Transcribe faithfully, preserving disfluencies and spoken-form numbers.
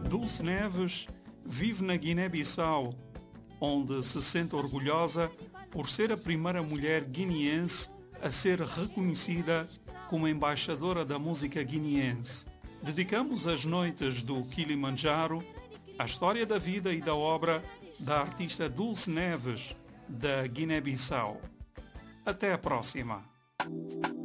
Dulce Neves vive na Guiné-Bissau, onde se sente orgulhosa por ser a primeira mulher guineense a ser reconhecida como embaixadora da música guineense. Dedicamos as noites do Kilimanjaro à história da vida e da obra da artista Dulce Neves, da Guiné-Bissau. Até a próxima!